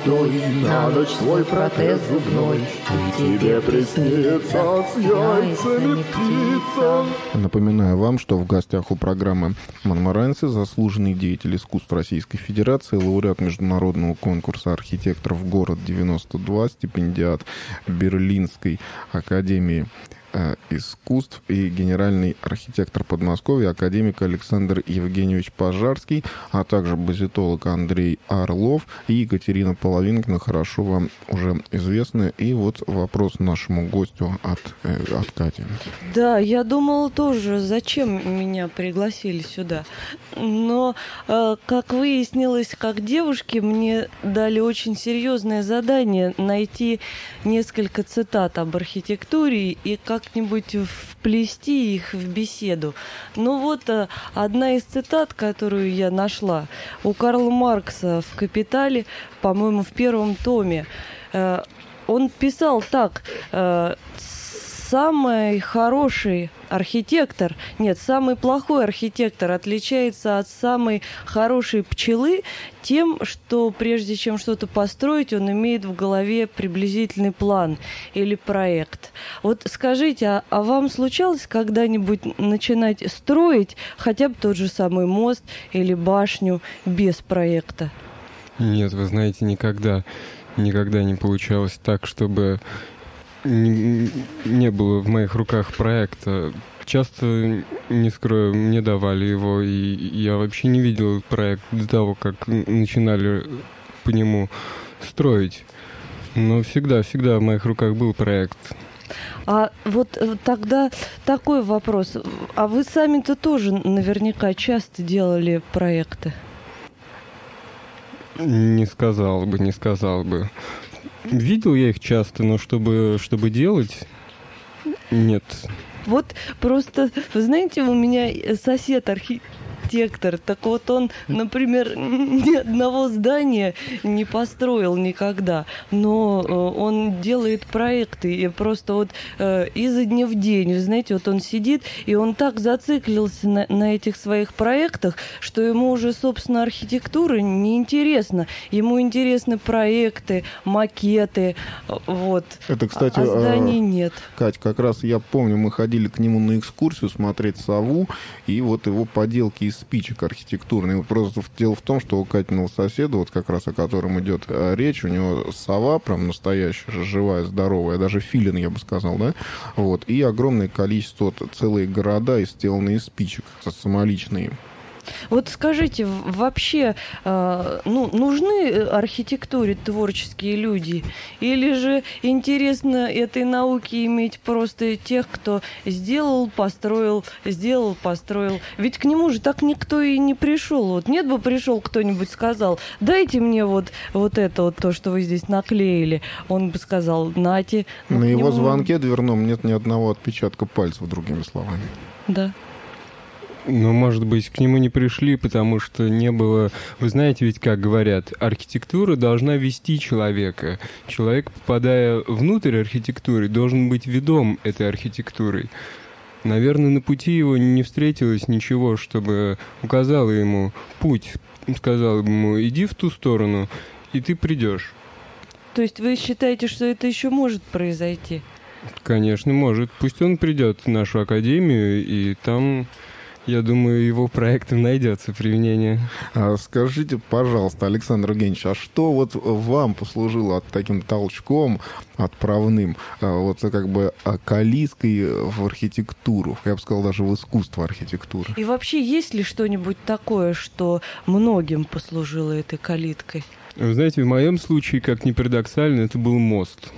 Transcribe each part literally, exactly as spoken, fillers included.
золотой, на ночь свой протез зубной, и тебе приснится с яйцами птица. Напоминаю вам, что в гостях у программы «Монморанцы» заслуженный деятель искусств Российской Федерации, лауреат международного конкурса архитекторов «Город девяносто два», стипендиат Берлинской академии искусств и генеральный архитектор Подмосковья, академик Александр Евгеньевич Пожарский, а также базитолог Андрей Орлов и Екатерина Половинкина, хорошо вам уже известны. И вот вопрос нашему гостю от, э, от Кати. Да, я думала тоже, зачем меня пригласили сюда. Но, э, как выяснилось, как девушке, мне дали очень серьезное задание найти несколько цитат об архитектуре и как как-нибудь вплести их в беседу. Ну вот одна из цитат, которую я нашла у Карла Маркса в «Капитале», по-моему, в первом томе. Он писал так: самый хороший архитектор, нет, самый плохой архитектор отличается от самой хорошей пчелы тем, что прежде чем что-то построить, он имеет в голове приблизительный план или проект. Вот скажите, а, а вам случалось когда-нибудь начинать строить хотя бы тот же самый мост или башню без проекта? Нет, вы знаете, никогда, никогда не получалось так, чтобы не, не было в моих руках проекта. Часто, не скрою, мне давали его, и я вообще не видел проект до того, как начинали по нему строить. Но всегда, всегда в моих руках был проект. А вот тогда такой вопрос. А вы сами-то тоже наверняка часто делали проекты? Не сказал бы, не сказал бы. Видел я их часто, но чтобы, чтобы делать, нет. Вот просто, вы знаете, у меня сосед архитектор, так вот он, например, ни одного здания не построил никогда, но он делает проекты, и просто вот э, изо дня в день, вы знаете, вот он сидит, и он так зациклился на, на этих своих проектах, что ему уже, собственно, архитектура не интересна. Ему интересны проекты, макеты, вот. Это, кстати, а, а зданий нет. Кать, как раз я помню, мы ходили к нему на экскурсию смотреть сову, и вот его поделки из спичек архитектурные. Просто дело в том, что у Катиного соседа, вот как раз о котором идет речь, у него сова прям настоящая, живая, здоровая, даже филин, я бы сказал, да? Вот. И огромное количество, вот, целые города, сделанные из спичек, самоличные. Вот скажите, вообще, э, ну, нужны архитектуре творческие люди? Или же интересно этой науке иметь просто тех, кто сделал, построил, сделал, построил? Ведь к нему же так никто и не пришел. Вот нет бы пришел кто-нибудь, сказал: дайте мне вот, вот это вот то, что вы здесь наклеили. Он бы сказал: нате. На его нему... звонке дверном нет ни одного отпечатка пальцев, другими словами. Да. Ну, может быть, к нему не пришли, потому что не было... Вы знаете, ведь как говорят, архитектура должна вести человека. Человек, попадая внутрь архитектуры, должен быть ведом этой архитектурой. Наверное, на пути его не встретилось ничего, чтобы указало ему путь. Сказал ему: иди в ту сторону, и ты придешь. То есть вы считаете, что это еще может произойти? Конечно, может. Пусть он придет в нашу академию, и там... Я думаю, его проектам найдется применение. А скажите, пожалуйста, Александр Евгеньевич, а что вот вам послужило таким толчком отправным, вот как бы калиской в архитектуру, я бы сказал, даже в искусство архитектуры? И вообще, есть ли что-нибудь такое, что многим послужило этой калиткой? Вы знаете, в моем случае, как ни парадоксально, это был мост.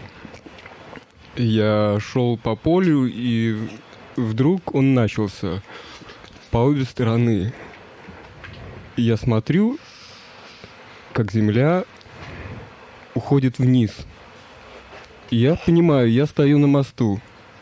Я шел по полю, и вдруг он начался по обе стороны. Я смотрю, как земля уходит вниз. И я понимаю, я стою на мосту.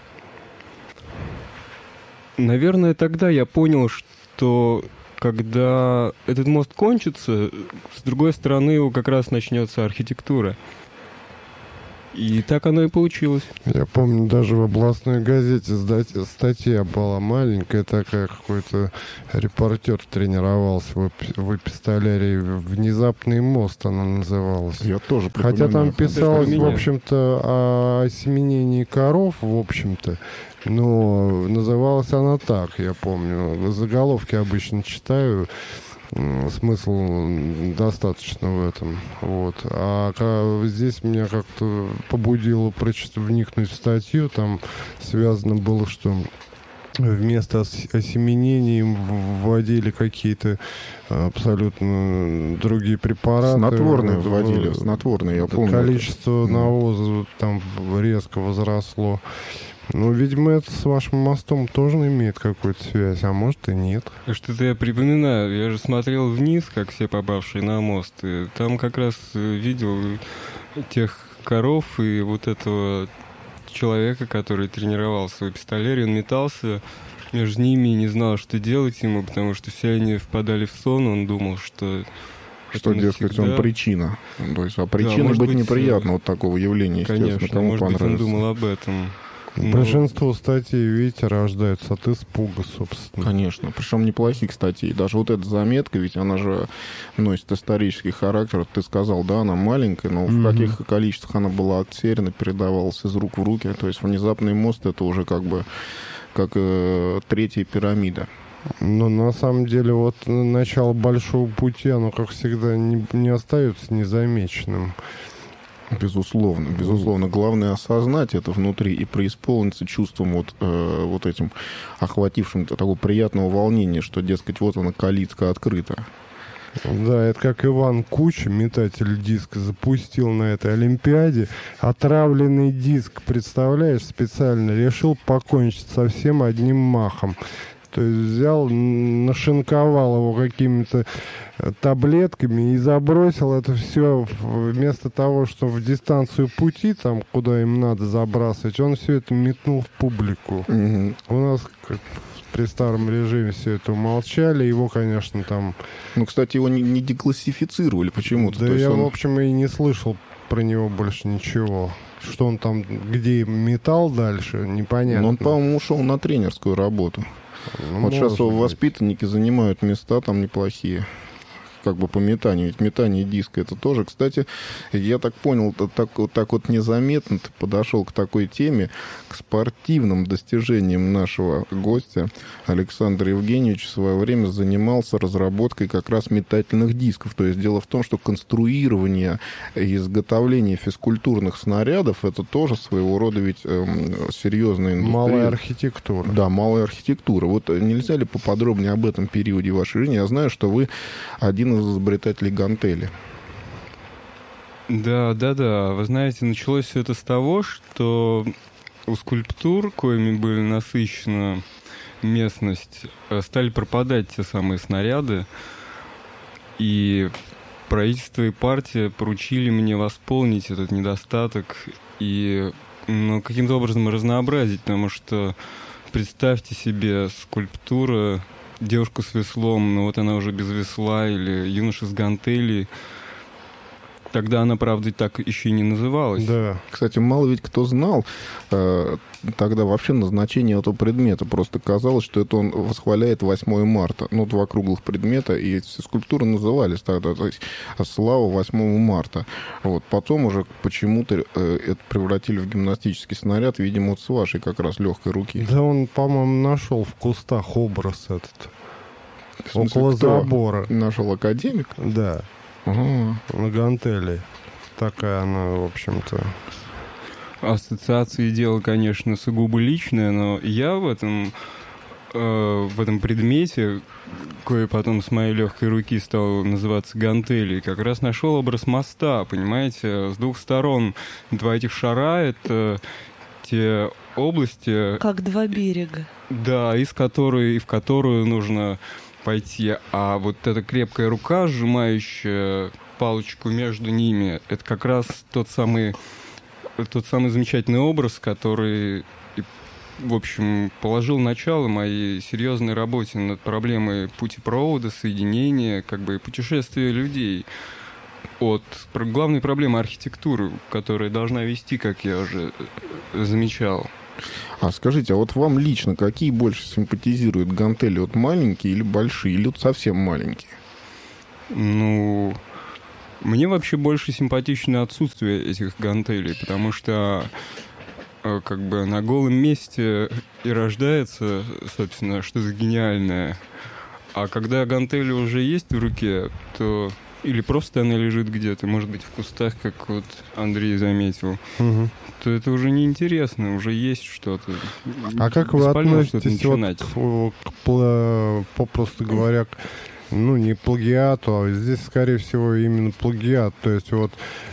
Наверное, тогда я понял, что когда этот мост кончится, с другой стороны его как раз начнется архитектура. И так оно и получилось. Я помню, даже в областной газете статья была маленькая такая, какой-то репортер тренировался в, в эпистолярии «Внезапный мост» она называлась. Я тоже припоминаю. Хотя там писалось, в общем-то, о осеменении коров, в общем-то, но называлась она так, я помню. Заголовки обычно читаю. Смысл достаточно в этом. Вот. А здесь меня как-то побудило прочитать, вникнуть в статью. Там связано было, что вместо осеменения им вводили какие-то абсолютно другие препараты. Снотворные вводили, снотворные, я помню. Количество навоза там резко возросло. Ну, видимо, это с вашим мостом тоже имеет какую-то связь, а может и нет. Что-то я припоминаю. Я же смотрел вниз, как все попавшие на мост. И там как раз видел тех коров и вот этого человека, который тренировался в эпистолярии. Он метался между ними и не знал, что делать ему, потому что все они впадали в сон. Он думал, что... Что, дескать, он причина. То есть, а причиной да, быть, быть неприятно вот такого явления, конечно, кому может быть, он думал об этом. Ну, большинство статей, видите, рождаются от испуга, собственно. Конечно, причем неплохих статей. Даже вот эта заметка, ведь она же носит исторический характер. Ты сказал, да, она маленькая, но mm-hmm. в каких количествах она была отсерена, передавалась из рук в руки. То есть внезапный мост — это уже как бы как э, третья пирамида. Но на самом деле вот начало большого пути, оно, как всегда, не, не остается незамеченным. Безусловно, безусловно. Главное осознать это внутри и преисполниться чувством вот, э, вот этим охватившим такого приятного волнения, что, дескать, вот она, калитка открыта. Да, это как Иван Куча, метатель диска, запустил на этой Олимпиаде отравленный диск, представляешь, специально решил покончить со всем одним махом. То есть взял, нашинковал его какими-то таблетками и забросил это все вместо того, что в дистанцию пути, там, куда им надо забрасывать, он все это метнул в публику. Угу. У нас как при старом режиме все это умолчали, его, конечно, там... Ну, кстати, его не, не деклассифицировали почему-то. Да, То я, он... в общем, и не слышал про него больше ничего. Что он там, где метал дальше, непонятно. Но он, по-моему, ушел на тренерскую работу. Ну, вот сейчас его воспитанники занимают места там неплохие, как бы по метанию. Ведь метание диска — это тоже, кстати, я так понял, так, вот, так вот незаметно ты подошел к такой теме, к спортивным достижениям нашего гостя. Александр Евгеньевич в свое время занимался разработкой как раз метательных дисков. То есть дело в том, что конструирование и изготовление физкультурных снарядов — это тоже своего рода ведь эм, серьезная индустрия. Малая архитектура. Да, малая архитектура. Вот нельзя ли поподробнее об этом периоде вашей жизни? Я знаю, что вы один из изобретателей гантели. Да, да, да. Вы знаете, началось все это с того, что у скульптур, коими были насыщена местность, стали пропадать те самые снаряды, и правительство и партия поручили мне восполнить этот недостаток и ну, каким-то образом разнообразить, потому что представьте себе скульптура, девушку с веслом, но вот она уже без весла, или юноша с гантелей. Тогда она, правда, так еще и не называлась. Да. Кстати, мало ведь кто знал э, тогда вообще назначение этого предмета. Просто казалось, что это он восхваляет восьмое марта. Ну, два круглых предмета, и эти все скульптуры назывались тогда. То есть слава восьмого марта. Вот. Потом уже почему-то э, это превратили в гимнастический снаряд, видимо, вот с вашей как раз легкой руки. Да он, по-моему, нашел в кустах образ этот. В смысле, около кто? забора. Нашел академик? Да. Ага. На гантели. Такая она, в общем-то. Ассоциации дело, конечно, сугубо личное, но я в этом, э, в этом предмете, кое потом с моей легкой руки стал называться гантелей, как раз нашел образ моста, понимаете, с двух сторон. Два этих шара — это те области... Как два берега. Да, из которой, и в которую нужно пойти, а вот эта крепкая рука, сжимающая палочку между ними, это как раз тот самый, тот самый замечательный образ, который, в общем, положил начало моей серьезной работе над проблемой путепровода, соединения, как бы путешествия людей. от главной проблемы архитектуры, которая должна вести, как я уже замечал. А скажите, а вот вам лично какие больше симпатизируют гантели? Вот маленькие или большие, или вот совсем маленькие? Ну, мне вообще больше симпатично отсутствие этих гантелей, потому что как бы на голом месте и рождается, собственно, что-то гениальное. А когда гантели уже есть в руке, то или просто она лежит где-то, может быть, в кустах, как вот Андрей заметил, угу. то это уже неинтересно, уже есть что-то. А как вы относитесь вот к, к, попросту говоря, к, ну, не плагиату, а здесь, скорее всего, именно плагиат, то есть вот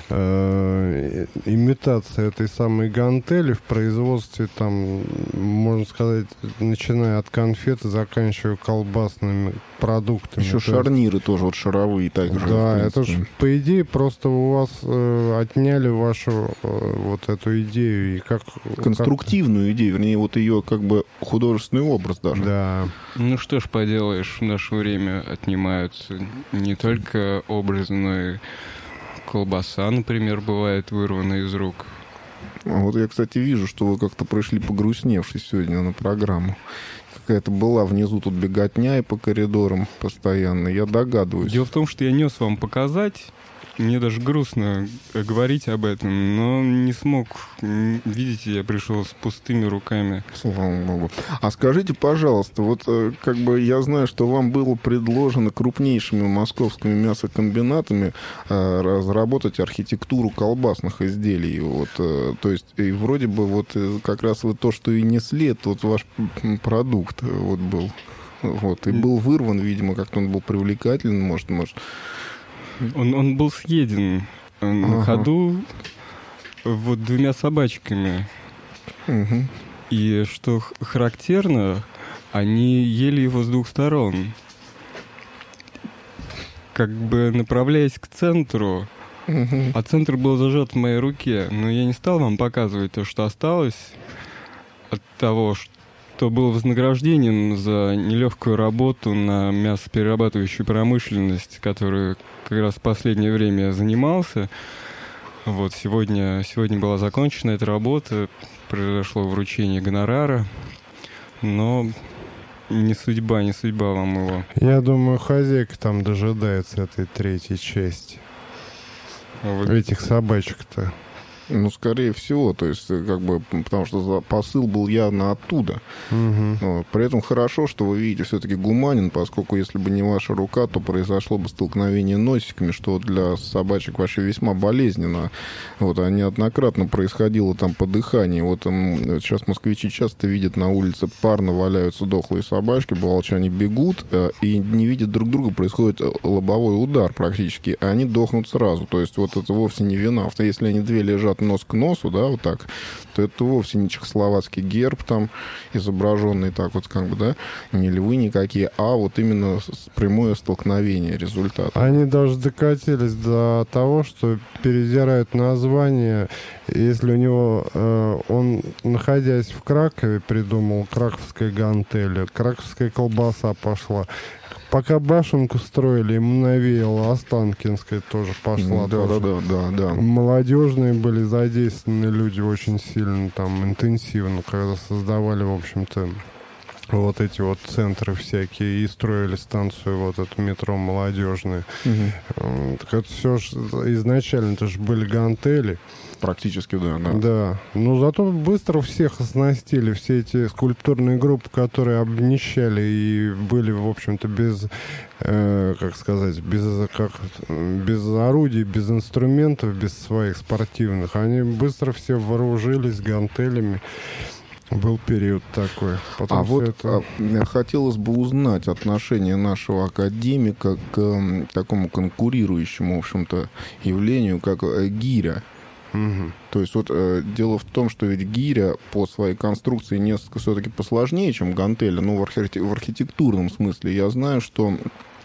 э, имитация этой самой гантели в производстве, там, можно сказать, начиная от конфет и заканчивая колбасными продуктами. Еще шарниры есть... тоже, вот шаровые также. Да, это же, по идее, просто у вас э, отняли вашу э, вот эту идею. И как, конструктивную как... идею, вернее, вот ее как бы художественный образ даже. Да. Ну что ж поделаешь, в наше время отнимают не только образ, но и колбаса, например, бывает вырвана из рук. Вот я, кстати, вижу, что вы как-то пришли погрустневший сегодня на программу. Какая-то была внизу тут беготня и по коридорам постоянно, я догадываюсь. Дело в том, что я нес вам показать, мне даже грустно говорить об этом, но не смог. Видите, я пришел с пустыми руками. Слава Богу. А скажите, пожалуйста, вот как бы я знаю, что вам было предложено крупнейшими московскими мясокомбинатами э, разработать архитектуру колбасных изделий. Вот, э, то есть, и вроде бы вот как раз вот то, что и несли, это вот ваш продукт вот был. Вот, и был вырван, видимо, как-то он был привлекательный, может, может. Он, он был съеден на ага. ходу вот двумя собачками. Угу. И что характерно, они ели его с двух сторон. Как бы направляясь к центру, угу. а центр был зажат в моей руке. Но я не стал вам показывать то, что осталось от того, что то был вознаграждением за нелегкую работу на мясоперерабатывающую промышленность, которую как раз в последнее время я занимался. Вот сегодня, сегодня была закончена эта работа, произошло вручение гонорара, но не судьба, не судьба вам его. Я думаю, хозяйка там дожидается этой третьей части. Вот. Этих собачек-то. Ну, скорее всего, то есть, как бы, потому что посыл был явно оттуда. Угу. Вот. При этом хорошо, что вы видите все-таки гуманин, поскольку если бы не ваша рука, то произошло бы столкновение носиками, что для собачек вообще весьма болезненно. Вот, а неоднократно происходило там подыхание. Вот там, сейчас москвичи часто видят на улице парно валяются дохлые собачки, бывалчане бегут э, и не видят друг друга, происходит лобовой удар практически, а они дохнут сразу. То есть, вот это вовсе не вина. Если они две лежат нос к носу, да, вот так, то это вовсе не чехословацкий герб там изображенный так вот, как бы, да, не львы никакие, а вот именно прямое столкновение результата. Они даже докатились до того, что передирают название, если у него, э, он, находясь в Кракове, придумал краковская гантель, краковская колбаса пошла. Пока башенку строили, ему навеяло, Останкинская тоже пошла. Да, тоже. да, да, да, да. Молодежные были задействованы люди очень сильно, там, интенсивно, когда создавали, в общем-то, вот эти вот центры всякие и строили станцию, вот эту метро молодежную. Угу. Так это все ж, изначально это же были гантели. Практически, да, да. Да. Но зато быстро всех оснастили. Все эти скульптурные группы, которые обнищали и были, в общем-то, без, э, как сказать, без, как, без орудий, без инструментов, без своих спортивных, они быстро все вооружились гантелями. Был период такой. Потом а вот это... а, хотелось бы узнать отношение нашего академика к э, такому конкурирующему, в общем-то, явлению, как э, гиря. Угу. То есть вот э, дело в том, что ведь гиря по своей конструкции несколько все-таки посложнее, чем гантеля, ну, в, архи- в архитектурном смысле. Я знаю, что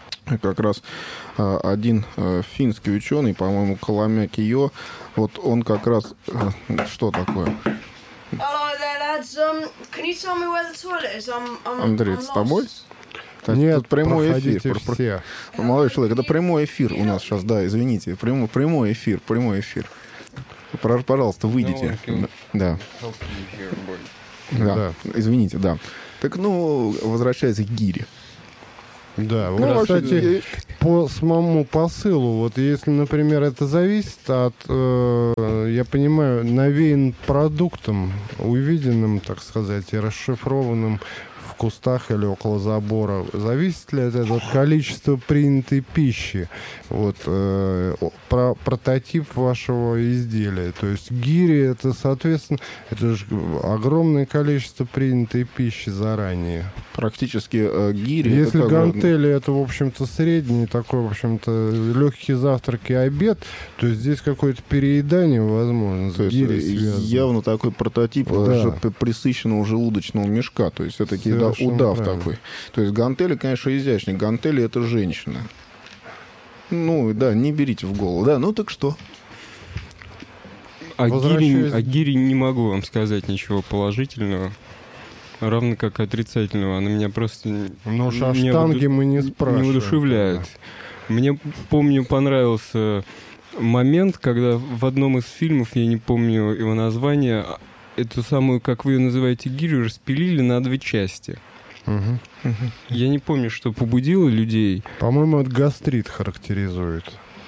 как раз э, один э, финский ученый, по-моему, Коломя Кио, вот он как раз... Э, что такое? Hello there, lads. Um, can you tell me where the toilet is? I'm, I'm, Андрей, I'm это с тобой? Нет, тут прямой проходите эфир. все. Молодой человек, это прямой эфир у нас сейчас, да, извините. Прямой, прямой эфир, прямой эфир. Пожалуйста, выйдите. Да. Да. да. Извините, да. Так, ну, возвращаясь к гире. Да, вот, ну, кстати, по самому посылу, вот если, например, это зависит от, э, я понимаю, навеян продуктом, увиденным, так сказать, и расшифрованным в кустах или около забора, зависит ли это от количества принятой пищи? Вот, э, про прототип вашего изделия. То есть гири, это, соответственно, это же огромное количество принятой пищи заранее. Практически э, гири... Если это гантели, бы... это, в общем-то, средний, такой, в общем-то, легкий завтрак и обед, то здесь какое-то переедание, возможно, с гири связано. Явно такой прототип да. пресыщенного желудочного мешка. То есть все-таки да, удав правильно. Такой. То есть гантели, конечно, изящные. Гантели — это женщина. Ну, да, не берите в голову. Да, ну так что? О гире, о гире не могу вам сказать ничего положительного. Равно как отрицательного. Она меня просто... Ну уж о штанге мы не спрашиваем. Не удушевляет. Да. Мне, помню, понравился момент, когда в одном из фильмов, я не помню его название, эту самую, как вы ее называете, гирю распилили на две части. Угу. Угу. Я не помню, что побудило людей. По-моему, это гастрит характеризует.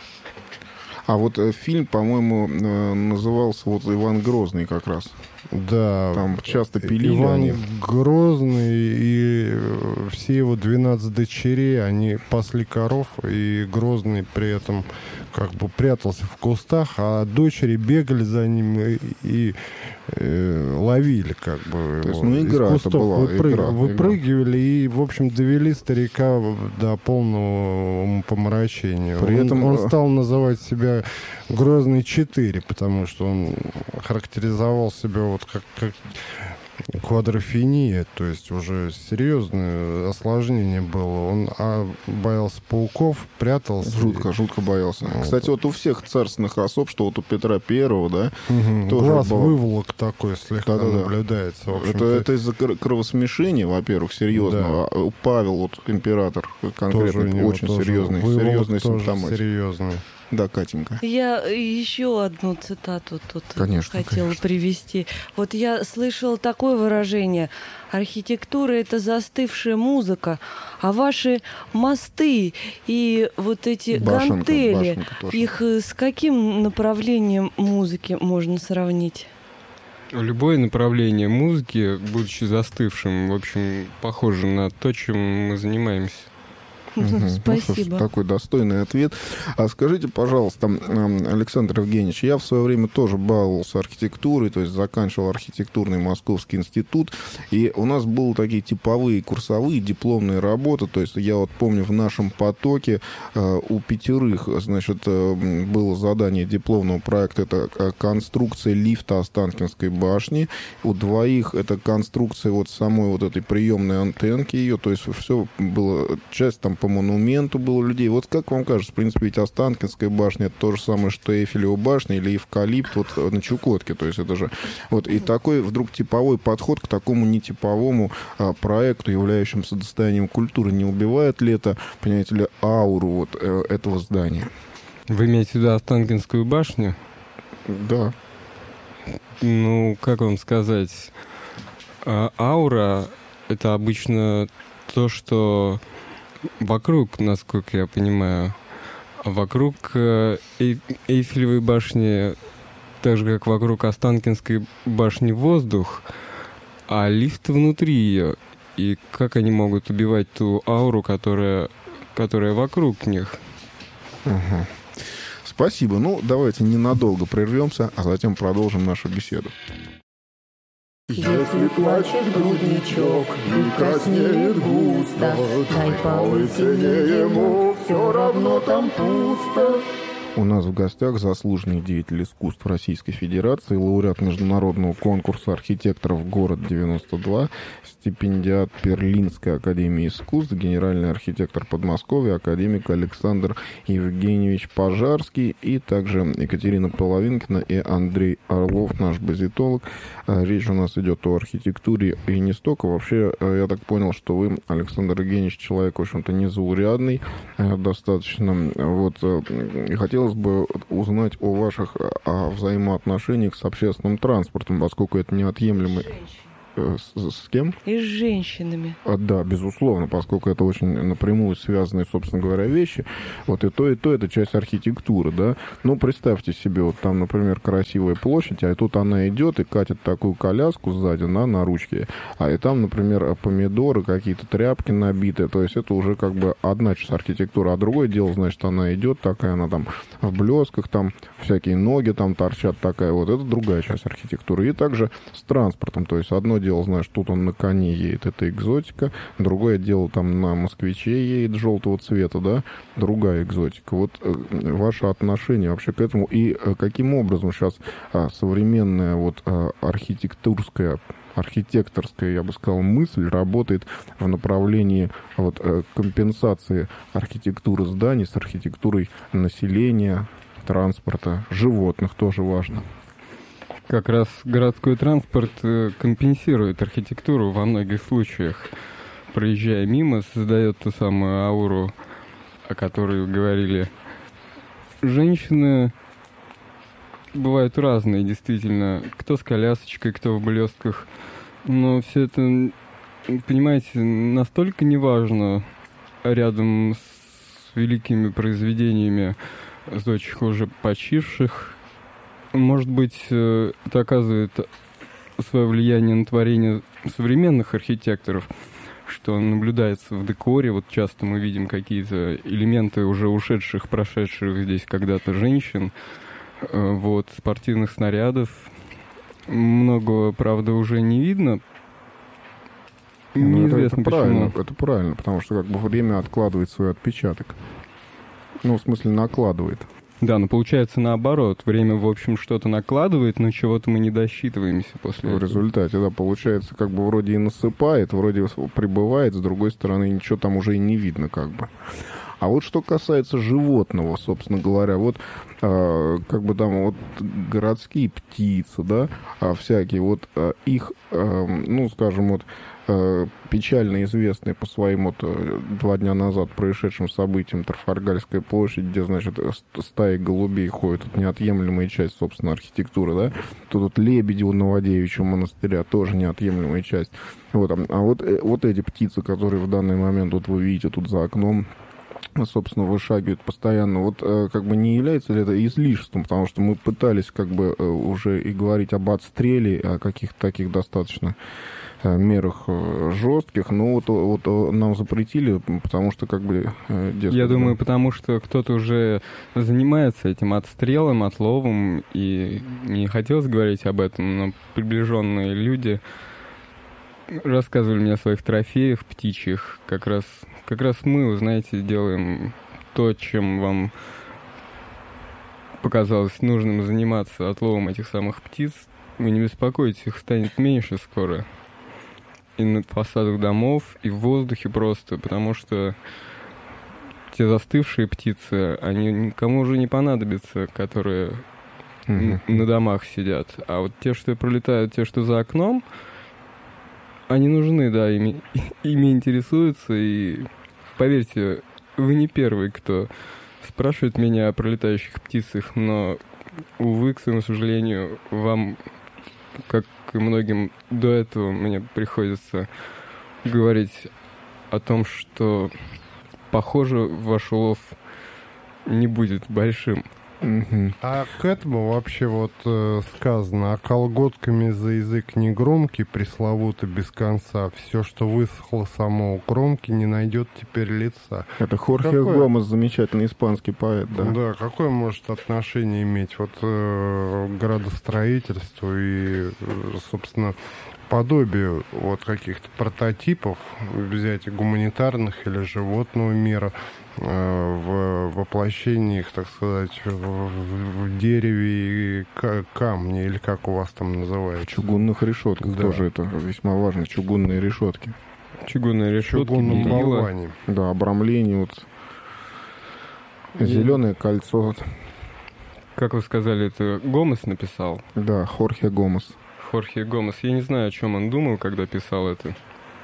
А вот э, фильм, по-моему, э, назывался вот «Иван Грозный» как раз. Да. Там часто пилили Иван они. Грозный и все его двенадцать дочерей, они пасли коров, и Грозный при этом как бы прятался в кустах, а дочери бегали за ним и, и э, ловили как бы. То есть, ну, игра из кустов это была, выпрыг... игра, выпрыгивали игра. И, в общем, довели старика до полного помрачения. При он, этом... он стал называть себя Грозный четыре, потому что он характеризовал себя вот как, как квадрофения, то есть уже серьезное осложнение было. Он а, боялся пауков, прятался. Жутко, и... жутко боялся. Вот. Кстати, вот у всех царственных особ, что вот у Петра Первого, да, угу. тоже глаз был... выволок такой слегка да, да, наблюдается. Да. Это, это из-за кровосмешения, во-первых, серьезного. Да. А Павел, вот император, конкретно, очень серьезный, серьезный симптоматик. Серьезный. Да, Катенька. Я еще одну цитату тут конечно, хотела конечно. привести. Вот я слышала такое выражение: архитектура — это застывшая музыка, а ваши мосты и вот эти башенка, гантели, башенка их с каким направлением музыки можно сравнить? Любое направление музыки, будучи застывшим, в общем, похоже на то, чем мы занимаемся. Угу. Спасибо. Ну, такой достойный ответ. А скажите, пожалуйста, Александр Евгеньевич, я в свое время тоже баловался архитектурой, то есть заканчивал архитектурный Московский институт, и у нас были такие типовые курсовые дипломные работы, то есть я вот помню в нашем потоке э, у пятерых, значит, э, было задание дипломного проекта, это конструкция лифта Останкинской башни, у двоих это конструкция вот самой вот этой приемной антенки ее, то есть все было, часть там по монументу было людей. Вот как вам кажется, в принципе, ведь Останкинская башня — это то же самое, что Эйфелева башня или Эвкалипт вот на Чукотке. То есть это же вот и такой вдруг типовой подход к такому нетиповому а, проекту, являющемуся достоянием культуры, не убивает ли это, понимаете ли, ауру вот э, этого здания? Вы имеете в виду Останкинскую башню? Да. Ну, как вам сказать? А, аура — это обычно то, что вокруг, насколько я понимаю, вокруг э, Эйфелевой башни, так же, как вокруг Останкинской башни, воздух, а лифт внутри ее. И как они могут убивать ту ауру, которая, которая вокруг них? Угу. Спасибо. Ну, давайте ненадолго прервемся, а затем продолжим нашу беседу. Если плачет грудничок и краснеет густо, дай полысине ему, все равно там пусто. У нас в гостях заслуженный деятель искусств Российской Федерации, лауреат международного конкурса архитекторов «Город девяносто два», стипендиат Берлинской академии искусств, генеральный архитектор Подмосковья, академик Александр Евгеньевич Пожарский, и также Екатерина Половинкина и Андрей Орлов, наш базитолог. Речь у нас идет о архитектуре и не столько. Вообще, я так понял, что вы, Александр Евгеньевич, человек, в общем-то, незаурядный достаточно. Вот, и хотелось бы узнать о ваших о взаимоотношениях с общественным транспортом, поскольку это неотъемлемый... С, с кем? И с женщинами. А, да, безусловно, поскольку это очень напрямую связанные, собственно говоря, вещи. Вот и то, и то это часть архитектуры, да. Ну, представьте себе, вот там, например, красивая площадь, а тут она идет и катит такую коляску сзади, на, на ручке. А и там, например, помидоры, какие-то тряпки набитые. То есть это уже как бы одна часть архитектуры. А другое дело, значит, она идет такая, она там в блесках, там всякие ноги там торчат такая. Вот это другая часть архитектуры. И также с транспортом. То есть одно дело, знаешь, тут он на коне едет, это экзотика. Другое дело, там на москвиче едет желтого цвета, да, другая экзотика. Вот э, ваше отношение вообще к этому и э, каким образом сейчас э, современная вот э, архитектурская архитекторская, я бы сказал, мысль работает в направлении вот, э, компенсации архитектуры зданий с архитектурой населения, транспорта, животных тоже важно. Как раз городской транспорт компенсирует архитектуру во многих случаях. Проезжая мимо, создает ту самую ауру, о которой вы говорили. Женщины бывают разные, действительно. Кто с колясочкой, кто в блестках. Но все это, понимаете, настолько неважно рядом с великими произведениями зодчих уже почивших. Может быть, это оказывает свое влияние на творение современных архитекторов, что наблюдается в декоре. Вот часто мы видим какие-то элементы уже ушедших, прошедших здесь когда-то женщин. Вот, спортивных снарядов. Многого, правда, уже не видно. Неизвестно это, это почему. Правильно, это правильно, потому что как бы время откладывает свой отпечаток. Ну, в смысле, накладывает. Да, но получается наоборот. Время, в общем, что-то накладывает, но чего-то мы не досчитываемся после в этого. В результате, да, получается, как бы вроде и насыпает, вроде прибывает, с другой стороны, ничего там уже и не видно, как бы. А вот что касается животного, собственно говоря, вот э, как бы там вот городские птицы, да, а всякие, вот э, их, э, ну, скажем, вот э, печально известные по своим вот два дня назад происшедшим событиям Трафальгарская площадь, где, значит, стаи голубей ходят, это неотъемлемая часть, собственно, архитектуры, да, тут вот лебеди у Новодевичьего монастыря тоже неотъемлемая часть. Вот, а вот, вот эти птицы, которые в данный момент, вот вы видите тут за окном, собственно, вышагивают постоянно. Вот как бы не является ли это излишеством? Потому что мы пытались как бы уже и говорить об отстреле, о каких-то таких достаточно мерах жестких, но вот, вот нам запретили, потому что как бы... Дескать, я думаю, потому что кто-то уже занимается этим отстрелом, отловом, и не хотелось говорить об этом, но приближенные люди рассказывали мне о своих трофеях птичьих. Как раз, как раз мы, вы знаете, делаем то, чем вам показалось нужным заниматься, отловом этих самых птиц. Вы не беспокойтесь, их станет меньше скоро. И на фасадах домов, и в воздухе просто, потому что те застывшие птицы, они никому уже не понадобятся, которые mm-hmm. на домах сидят. А вот те, что пролетают, те, что за окном, они нужны, да, ими, ими интересуются, и поверьте, вы не первый, кто спрашивает меня о пролетающих птицах, но, увы, к своему сожалению, вам, как и многим до этого, мне приходится говорить о том, что, похоже, ваш улов не будет большим. Mm-hmm. А к этому вообще вот э, сказано, а колготками за язык не громкий, пресловутый без конца, все, что высохло само у кромки, не найдет теперь лица. Это Хорхе какое... Гомес, замечательный испанский поэт, да. Да, какое может отношение иметь вот э, к градостроительству и, собственно, подобие вот каких-то прототипов, взять гуманитарных или животного мира, в воплощении их, так сказать, в, в, в дереве и камне, или как у вас там называется? В чугунных решетках, да. Тоже это весьма важно, чугунные решетки. Чугунные решетки, чугунном болване. Да, обрамление, вот, зеленое кольцо. Как вы сказали, это Гомес написал? Да, Хорхе Гомес. Хорхе Гомес. Я не знаю, о чем он думал, когда писал это.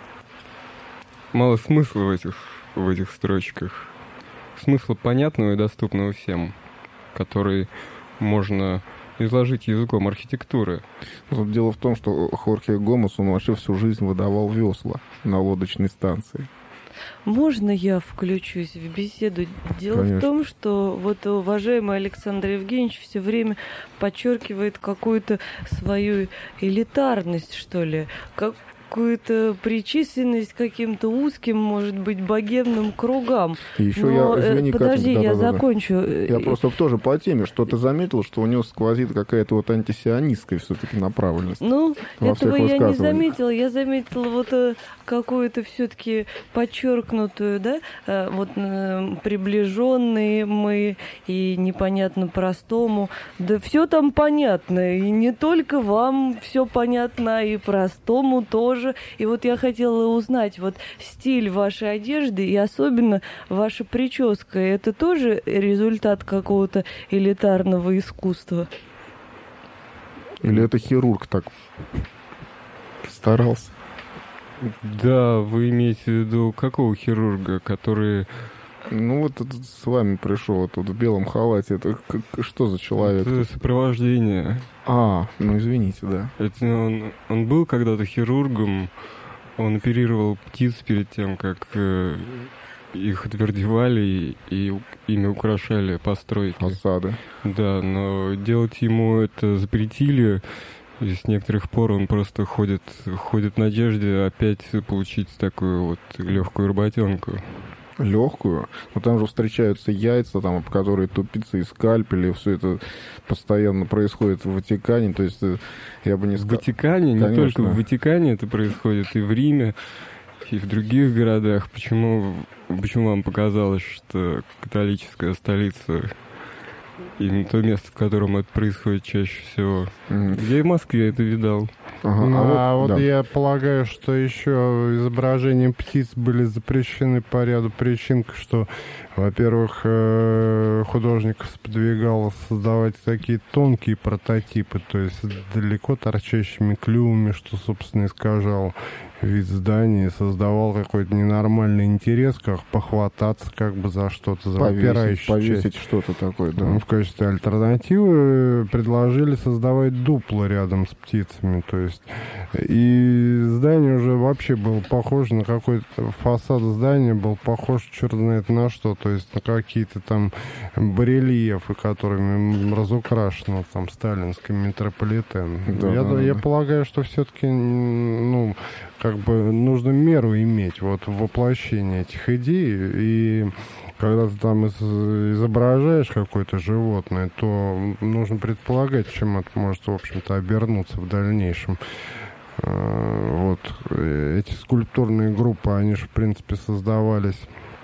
Мало смысла в этих, в этих строчках. Смысла понятного и доступного всем, который можно изложить языком архитектуры. Вот дело в том, что Хорхе Гомес, он вообще всю жизнь выдавал весла на лодочной станции. Можно я включусь в беседу? Дело Конечно. в том, что вот уважаемый Александр Евгеньевич все время подчеркивает какую-то свою элитарность, что ли, как какую-то причисленность к каким-то узким, может быть, богемным кругам. И еще Но, я, извини, подожди, Катя, я да, да, закончу. Я просто тоже по теме, что ты заметил, что у него сквозит какая-то вот антисионистская все-таки направленность. Ну, во этого я не высказываниях. заметила. Я заметила вот э, какую-то все-таки подчеркнутую, да, э, вот э, приближенные мы и непонятно простому. Да все там понятно. И не только вам все понятно, и простому тоже. И вот я хотела узнать, вот стиль вашей одежды и особенно ваша прическа, это тоже результат какого-то элитарного искусства? Или это хирург так старался? Да, вы имеете в виду какого хирурга, который... Ну вот этот с вами пришел, вот тут в белом халате. Это как, что за человек? Это сопровождение. А, ну извините, да. Это он, он был когда-то хирургом, он оперировал птиц перед тем, как э, их отвердевали и, и ими украшали постройки. Фасады. Да, но делать ему это запретили, и с некоторых пор он просто ходит, ходит в надежде опять получить такую вот легкую работенку. Легкую, но там же встречаются яйца, там, об которые тупицы и скальпели, все это постоянно происходит в Ватикане, то есть я бы не сказал... В Ватикане? Не Конечно. только в Ватикане это происходит, и в Риме, и в других городах. Почему, почему вам показалось, что католическая столица именно то место, в котором это происходит чаще всего? Mm. Я и в Москве это видал. Ага, Ну, а вот, да. я полагаю, что еще изображения птиц были запрещены по ряду причин, что, во-первых, художник сподвигал создавать такие тонкие прототипы, то есть с далеко торчащими клювами, что, собственно, искажал вид здания, создавал какой-то ненормальный интерес, как похвататься как бы за что-то, за Повесить, выпирающую повесить часть. что-то такое, да. В качестве альтернативы предложили создавать дупло рядом с птицами, то есть и здание уже вообще было похоже на какой-то фасад здания был похож черт знает на что, то есть на какие-то там барельефы, которыми разукрашено там сталинский метрополитен. Да, я, да, я да. полагаю, что все-таки ну как бы нужно меру иметь вот в воплощении этих идей, и когда ты там из, изображаешь какое-то животное, то нужно предполагать, чем это может, в общем-то, обернуться в дальнейшем. Вот эти скульптурные группы, они же, в принципе, создавались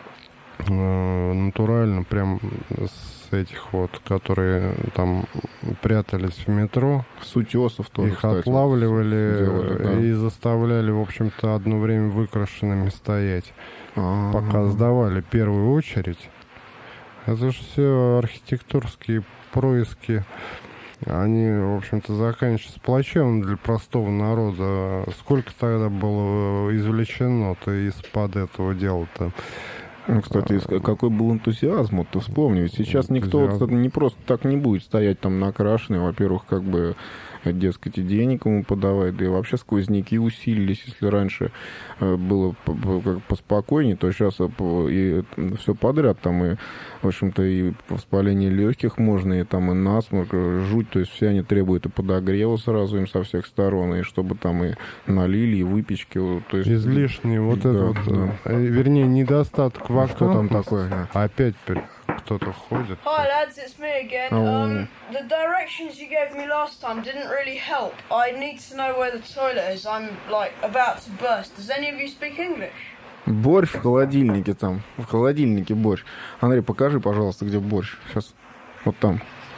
натурально, прям с этих вот, которые там прятались в метро. С утесов тоже, Их кстати, отлавливали делали, да. и заставляли, в общем-то, одно время выкрашенными стоять. А-а-а. Пока сдавали первую очередь. Это же все архитектурские происки. Они, в общем-то, заканчиваются плачевно для простого народа. Сколько тогда было извлечено-то из-под этого дела-то? Ну, кстати, какой был энтузиазм, вот ты вспомни, ведь сейчас никто Энтузиазм. вот, не просто так не будет стоять там накрашенный, во-первых, как бы, дескать, и денег ему подавать, да и вообще сквозняки усилились, если раньше было поспокойнее, то сейчас и все подряд, там и, в общем-то, и воспаление легких можно, и там и насморк, жуть, то есть все они требуют и подогрева сразу им со всех сторон, и чтобы там и налили, и выпечки, то есть... Излишний, вот да, это вот, да. вернее, недостаток в Что там окнах. такое? Да. Опять кто-то ходит. Hi lads, it's me again. Oh. Um, the directions you gave me last time didn't really help. I need to know where the toilet is. I'm like about to burst. Does any of you speak English? Борщ в холодильнике там. В холодильнике борщ. Андрей, покажи, пожалуйста, где борщ. Сейчас. Вот там.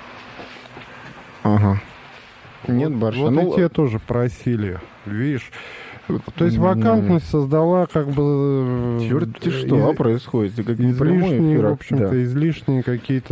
Ага. Нет вот, борща. Вот ну, и те тоже просили. Видишь? То есть вакантность создала как бы... Черт-те что, из... а происходит? Как излишние, эфир, в общем-то, да. излишние какие-то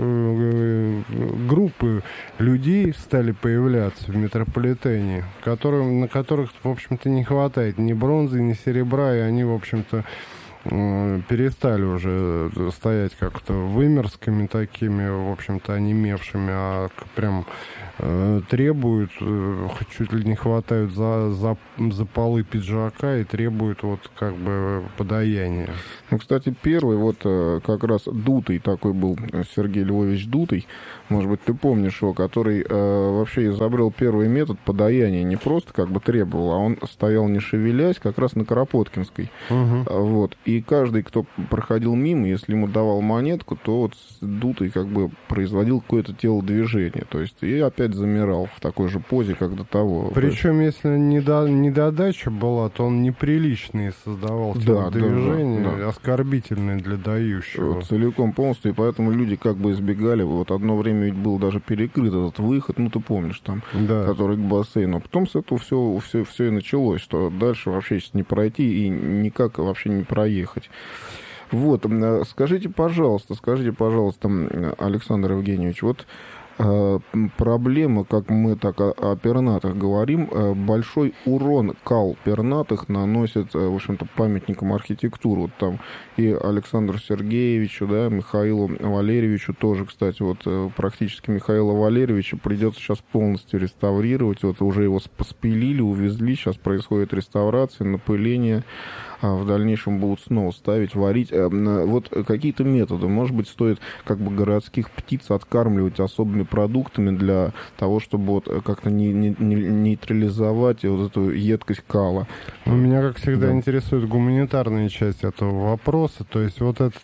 э, группы людей стали появляться в метрополитене, которым, на которых, в общем-то, не хватает ни бронзы, ни серебра, и они, в общем-то, э, перестали уже стоять как-то вымерскими такими, в общем-то, онемевшими, а прям... требуют, чуть ли не хватают за, за, за полы пиджака и требуют вот как бы подаяния. Ну, кстати, первый вот как раз Дутый такой был, Сергей Львович Дутый, может быть, ты помнишь его, который э, вообще изобрел первый метод подаяния, не просто как бы требовал, а он стоял не шевелясь, как раз на Кропоткинской. Угу. Вот. И каждый, кто проходил мимо, если ему давал монетку, то вот Дутый как бы производил какое-то телодвижение, то есть и опять замирал в такой же позе, как до того. Причем, если недодача была, то он неприличные создавал да, движения, да, да. оскорбительные для дающего. Целиком, полностью, и поэтому люди как бы избегали. Вот одно время ведь был даже перекрыт этот выход, ну ты помнишь, там, да. который к бассейну. А потом с этого все, все, все и началось, что дальше вообще не пройти и никак вообще не проехать. Вот, скажите, пожалуйста, скажите, пожалуйста, Александр Евгеньевич, вот проблема, как мы так о, о пернатых говорим, большой урон кал пернатых наносит, в общем-то, памятникам архитектуры. Вот там и Александру Сергеевичу, да, Михаилу Валерьевичу тоже, кстати, вот практически Михаила Валерьевича придется сейчас полностью реставрировать. Вот уже его спилили, увезли, сейчас происходит реставрация, напыление. А в дальнейшем будут снова ставить, варить. Вот какие-то методы. Может быть, стоит как бы городских птиц откармливать особыми продуктами для того, чтобы вот как-то не, не, не нейтрализовать вот эту едкость кала. Меня, как всегда, да. интересует гуманитарная часть этого вопроса. То есть вот этот,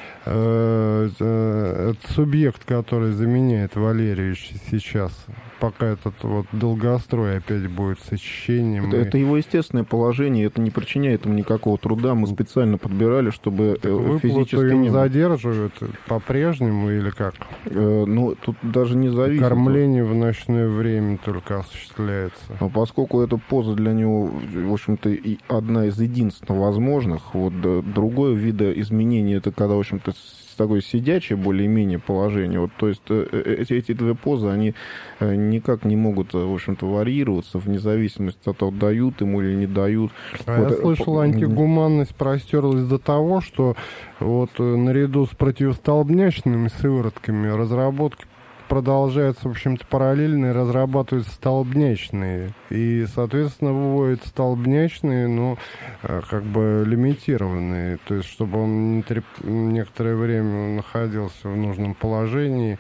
э, э, этот субъект, который заменяет Валерьевич сейчас, пока этот вот долгострой опять будет с очищением. Это, и... это его естественное положение, это не причиняет ему никакого труда. Мы специально подбирали, чтобы так физически им не задерживают по-прежнему или как? Э, ну, тут даже не зависит. Кормление в ночное время только осуществляется. Но поскольку эта поза для него, в общем-то, и одна из единственно возможных, вот другое видоизменение, это когда, в общем-то, такое сидячее более-менее положение. Вот, то есть эти, эти две позы, они никак не могут, в общем-то, варьироваться вне зависимости от того, дают ему или не дают. А вот, я слышал, антигуманность простерлась до того, что вот наряду с противостолбнячными сыворотками разработки продолжаются, в общем-то, параллельно и разрабатываются столбнячные. И, соответственно, выводят столбнячные, но как бы лимитированные. То есть, чтобы он некоторое время находился в нужном положении.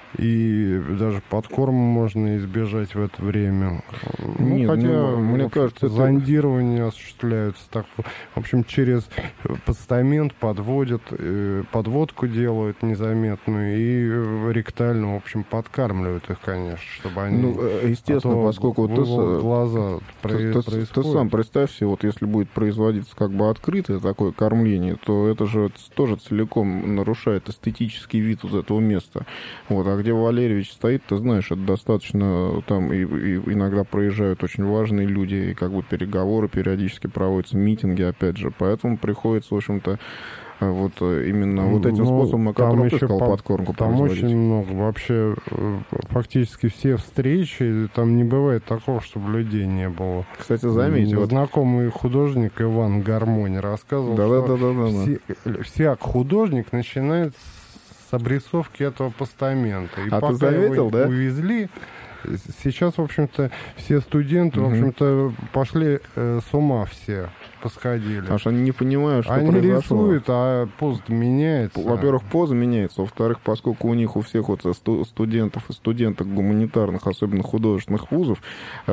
И даже подкорм можно избежать в это время. Ну, Нет, хотя, ну, мне кажется, зондирование это... осуществляется так, в общем, через постамент подводят, подводку делают незаметную и ректально, в общем, подкармливают их, конечно, чтобы они... Ну, естественно, а поскольку ты, глаза ты, ты, ты сам представь себе, вот если будет производиться как бы открытое такое кормление, то это же тоже целиком нарушает эстетический вид вот этого места. Вот, а где Валерьевич стоит, ты знаешь, это достаточно, там и, и иногда проезжают очень важные люди, и как бы переговоры периодически проводятся, митинги, опять же, поэтому приходится, в общем-то, вот именно вот этим ну, способом, о котором ты сказал, по, подкормку там производить. Очень много. Вообще, фактически все встречи, там не бывает такого, чтобы людей не было. Кстати, заметьте. Вот... Знакомый художник Иван Гармонь рассказывал, да, что да, да, да, все, да. всяк художник начинает с обрисовки этого постамента. И а пока ты заметил, его да? увезли, сейчас, в общем-то, все студенты, угу. в общем-то, пошли э, с ума все. Посходили. Потому что они не понимают, что они произошло. Они рисуют, а поза меняется. Во-первых, поза меняется. Во-вторых, поскольку у них у всех вот студентов и студенток гуманитарных, особенно художественных вузов,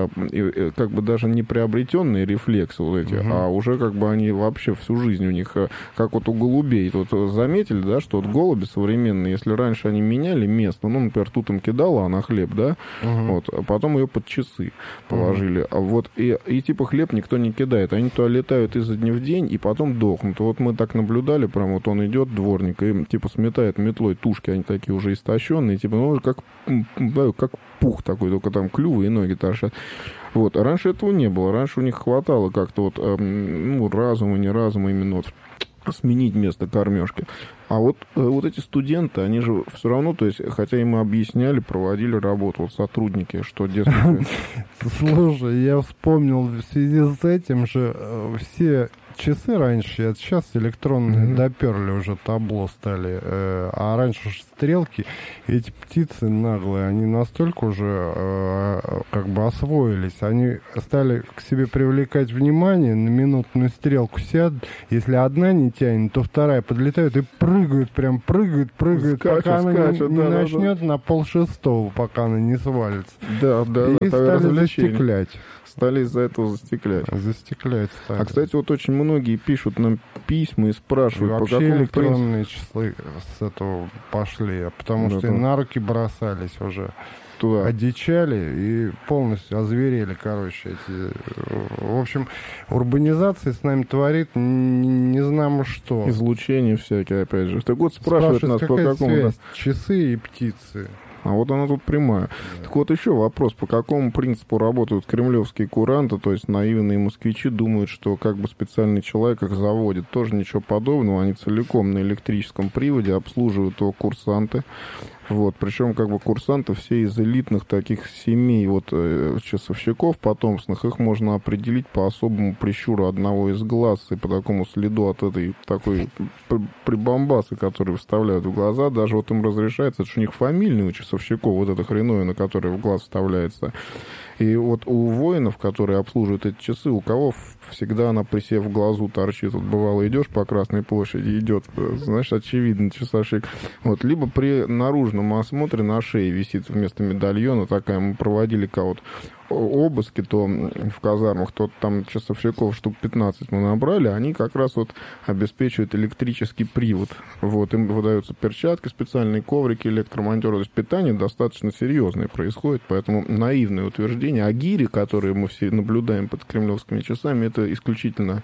как бы даже не приобретенные рефлексы вот эти, угу. а уже как бы они вообще всю жизнь у них, как вот у голубей. Вот заметили, да, что вот голуби современные, если раньше они меняли место, ну, например, тут им кидала на хлеб, да, угу. Вот, а потом ее под часы положили. А вот и, и типа хлеб никто не кидает. Они то летают изо дня в день и потом дохнут. Вот мы так наблюдали, прям вот он идет, дворник, и типа сметает метлой тушки, они такие уже истощенные, типа, ну, как, как пух такой, только там клювы и ноги торчат. Вот. А раньше этого не было. Раньше у них хватало как-то вот, ну, разума, не разума, именно вот сменить место кормежки. А вот, вот эти студенты, они же все равно, то есть, хотя им и объясняли, проводили работу, вот сотрудники, что дескать... Слушай, я вспомнил в связи с этим же все часы раньше, это сейчас электронные mm-hmm. доперли уже, табло стали, э, а раньше же стрелки, эти птицы наглые, они настолько уже э, как бы освоились, они стали к себе привлекать внимание, на минутную стрелку сядут, если одна не тянет, то вторая подлетает и прыгают, прям прыгают, прыгают, скачут, пока она скачут, не, да, не да, начнет да. на полшестого, пока она не свалится. Да, да, и да, стали застеклять. Стали из-за этого застеклять. Застеклять стали. А, кстати, вот очень многие пишут нам письма и спрашивают, и по какому электронные принципу... числы с этого пошли, потому да, что да. на руки бросались уже. Туда. Одичали и полностью озверели, короче. Эти... В общем, урбанизация с нами творит не, не знамо что. Излучение всякие, опять же. Так вот, спрашивают нас, по какому... Связь? Часы и птицы. А вот она тут прямая. Да. Так вот еще вопрос, по какому принципу работают кремлевские куранты, то есть наивные москвичи думают, что как бы специальный человек их заводит. Тоже ничего подобного, они целиком на электрическом приводе обслуживают его курсанты. Вот, причем как бы курсанты все из элитных таких семей вот э, часовщиков потомственных, их можно определить по особому прищуру одного из глаз и по такому следу от этой такой прибамбасы, которые вставляют в глаза. Даже вот им разрешается, это же у них фамильный у часовщиков, вот эта хреновина, которая в глаз вставляется. И вот у воинов, которые обслуживают эти часы, у кого всегда она, присев в глазу, торчит. Вот бывало, идешь по Красной площади, идет, знаешь, очевидно, часовщик. Вот, либо при наружном осмотре на шее висит вместо медальона такая, мы проводили кого-то обыски, то в казармах, то там часовщиков штук пятнадцать мы набрали, они как раз вот обеспечивают электрический привод. Вот, им выдаются перчатки, специальные коврики, электромонтеры. То есть питание достаточно серьезное происходит, поэтому наивное утверждение о гире, которые мы все наблюдаем под кремлевскими часами, это исключительно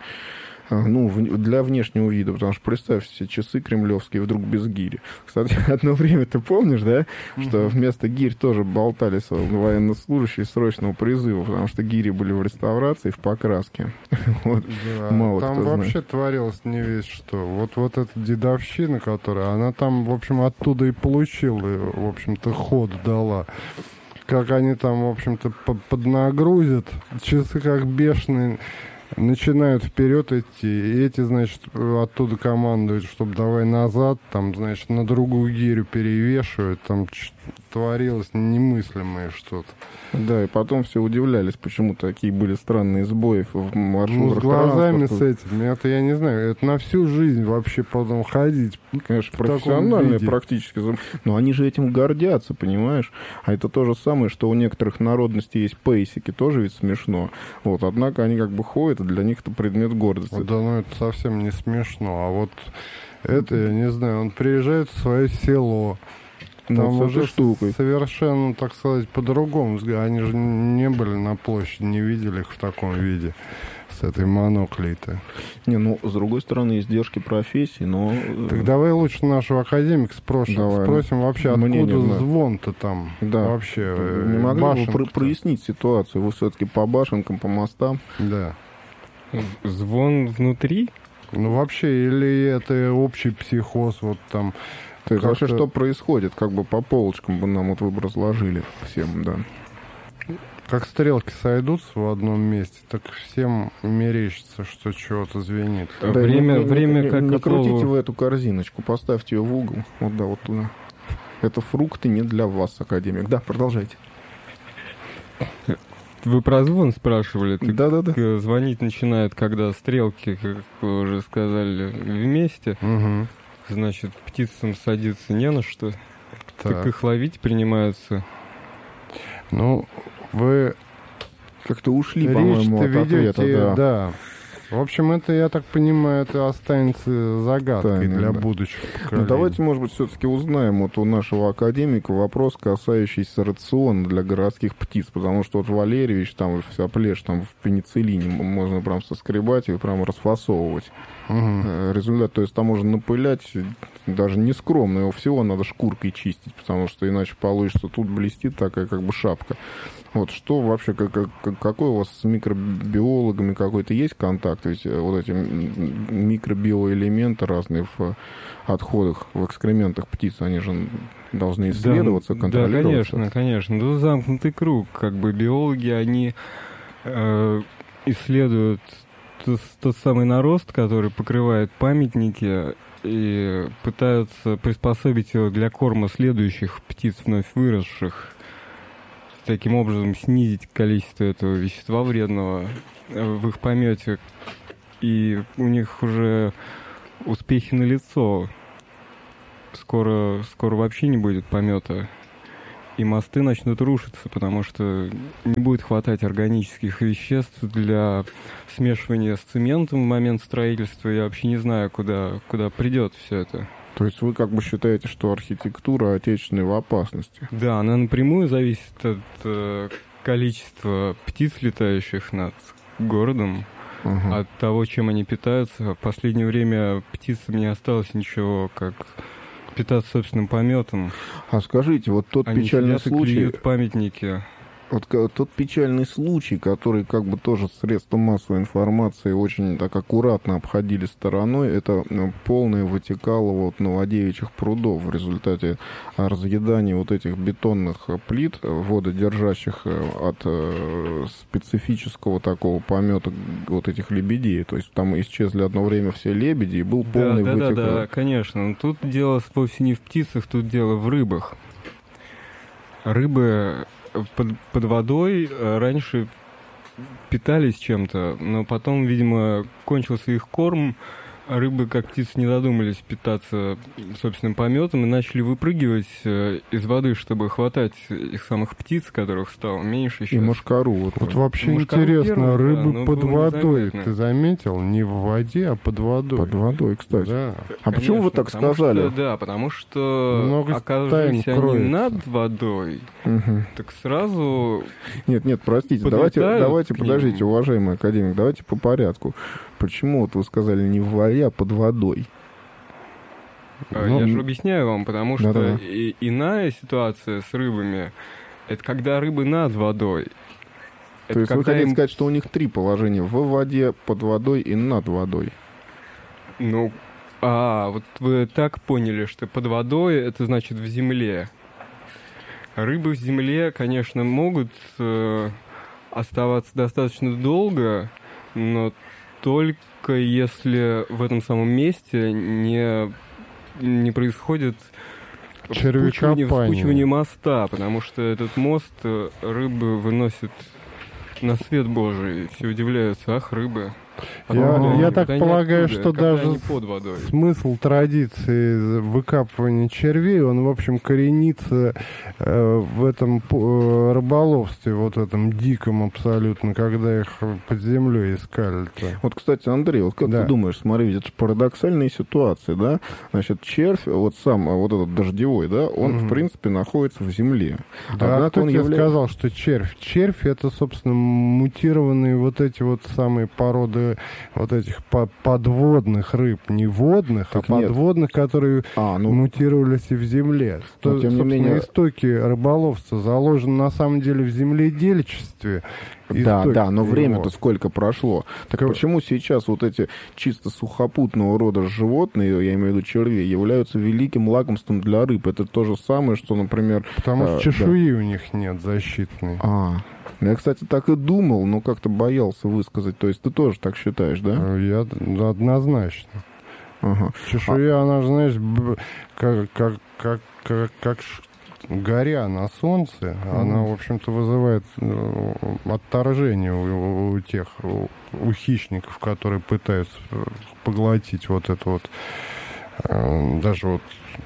ну, для внешнего вида, потому что представь себе часы кремлевские вдруг без гири. Кстати, одно время, ты помнишь, да, что вместо гирь тоже болтались военнослужащие срочного призыва, потому что гири были в реставрации, в покраске. Вот. Да, мало там кто вообще знает. Творилось не весь что. Вот, вот эта дедовщина, которая, она там, в общем, оттуда и получила, в общем-то, ход дала. Как они там, в общем-то, поднагрузят, часы как бешеные, начинают вперед идти, и эти, значит, оттуда командуют, чтобы давай назад, там, значит, на другую гирю перевешивают, там творилось немыслимое что-то. Да, и потом все удивлялись, почему такие были странные сбои в маршрутах. Ну, с глазами с этим, это я не знаю, это на всю жизнь вообще потом ходить. Конечно, профессиональные практически. Но они же этим гордятся, понимаешь? А это то же самое, что у некоторых народностей есть пейсики, тоже ведь смешно. Вот, однако они как бы ходят, и для них это предмет гордости. Да, ну это совсем не смешно. А вот это, я не знаю, он приезжает в свое село. Там ну, уже штукой. Совершенно, так сказать, по-другому. Они же не были на площади, не видели их в таком виде. С этой моноклей-то. Не, ну, с другой стороны, издержки профессии, но... Так давай лучше нашего академика спросим, спросим вообще, откуда звон-то там да. вообще. Не могли бы про- прояснить ситуацию? Вы все-таки по башенкам, по мостам? Да. Звон внутри? Ну, вообще, или это общий психоз, вот там... То есть вообще что происходит? Как бы по полочкам бы нам вот вы бы разложили всем, да. Как стрелки сойдутся в одном месте, так всем мерещится, что чего-то звенит. Да, время, не, время не, как не отлову... крутите в эту корзиночку, поставьте ее в угол. Вот, да, вот туда. Это фрукты не для вас, академик. Да, продолжайте. Вы про звон спрашивали? Да-да-да. Звонить начинают, когда стрелки, как вы уже сказали, вместе. Угу. Значит, птицам садиться не на что. Так, так их ловить принимаются. Ну, вы как-то ушли, по-моему, от ведете, ответа. Да. да. В общем, это, я так понимаю, это останется загадкой Тайной, для да. будущих поколений. Ну, давайте, может быть, все-таки узнаем вот у нашего академика вопрос, касающийся рациона для городских птиц, потому что вот Валерьевич, там вся плешь там в пенициллине, можно прям соскребать и прям расфасовывать. Угу. Результат, то есть там можно напылять даже не скромно, его всего надо шкуркой чистить, потому что иначе получится, тут блестит такая как бы шапка. Вот что вообще, как, как, какой у вас с микробиологами какой-то есть контакт? Ведь вот эти микробиоэлементы разные в отходах, в экскрементах птиц, они же должны исследоваться, да, контролироваться. Да, конечно, конечно. Ну, замкнутый круг. Как бы биологи, они э, исследуют тот, тот самый нарост, который покрывает памятники, и пытаются приспособить его для корма следующих птиц, вновь выросших. Таким образом снизить количество этого вещества вредного в их помете. И у них уже успехи налицо. Скоро, скоро вообще не будет помета. И мосты начнут рушиться, потому что не будет хватать органических веществ для смешивания с цементом в момент строительства. Я вообще не знаю, куда, куда придет все это. То есть вы как бы считаете, что архитектура отечественной в опасности? Да, она напрямую зависит от э, количества птиц, летающих над городом, Угу. от того, чем они питаются. В последнее время птицам не осталось ничего, как питаться собственным пометом. А скажите, вот тот Они печальный сидят и случай... клюют памятники. Вот тот печальный случай, который как бы тоже средства массовой информации очень так аккуратно обходили стороной, это полное вытекало вот Новодевичьих прудов в результате разъедания вот этих бетонных плит, вододержащих от специфического такого помета вот этих лебедей. То есть там исчезли одно время все лебеди, и был полный да, да, вытек. Да, да, конечно. Но тут дело вовсе не в птицах, тут дело в рыбах. Рыбы... Под, под водой раньше питались чем-то, но потом, видимо, кончился их корм, рыбы, как птицы, не додумались питаться собственным пометом и начали выпрыгивать из воды, чтобы хватать их самых птиц, которых стало меньше еще. И мошкару. Вот, вот вообще мошкару интересно, первый, рыбы да, под водой, незаметно. ты заметил? Не в воде, а под водой. Под водой, кстати. Да. А Конечно, почему вы так потому сказали? Что, да, потому что, Много оказываясь тайн они кроется. над водой, Угу. так сразу... Нет, нет, простите, давайте, Подлетают давайте, к подождите, ним. уважаемый академик, давайте по порядку. Почему вот вы сказали не в воде, а под водой? Ну, я Ну, же объясняю вам, потому что да-да. и, иная ситуация с рыбами, это когда рыбы над водой. То Это есть вы когда хотите им, сказать, что у них три положения: в воде, под водой и над водой. ну, а, вот вы так поняли, что под водой это значит в земле. Рыбы в земле, конечно, могут э, оставаться достаточно долго, но только если в этом самом месте не, не происходит вспучивание, Червякопание. вспучивание моста, потому что этот мост э, рыбы выносит на свет Божий. Все удивляются, ах, рыбы. Я, Откуда я они? так Когда они полагаю, оттуда, что когда даже они под водой. смысл традиции выкапывания червей, он, в общем, коренится э, в этом э, рыболовстве, вот этом диком абсолютно, когда их под землей искали-то. Вот, кстати, Андрей, вот как Да. ты думаешь, смотри, ведь это же парадоксальная ситуация, да? Значит, червь, вот сам, вот этот дождевой, да, он, Мгм. в принципе, находится в земле. Да, Однако кто он тебе явля- сказал, что червь? Червь — это, собственно, мутированные вот эти вот самые породы вот этих по- подводных рыб, не водных, Так а нет. подводных, которые А, ну, мутировались и в земле. Но, То, тем не собственно, менее- истоки рыболовства заложены на самом деле в земледельчестве. да, Истоки да, но его. время-то сколько прошло. Так Ко- почему сейчас вот эти чисто сухопутного рода животные, я имею в виду червей, являются великим лакомством для рыб? Это то же самое, что, например... Потому а, что чешуи у них нет защитной. А, я, кстати, так и думал, но как-то боялся высказать. То есть ты тоже так считаешь, да? Я да, однозначно. Ага. Чешуя, она же, знаешь, б- как, как, как, как, как ш- горя на солнце, она, в общем-то, вызывает э, отторжение у, у тех, у, у хищников, которые пытаются э, поглотить вот это вот, э, даже вот этот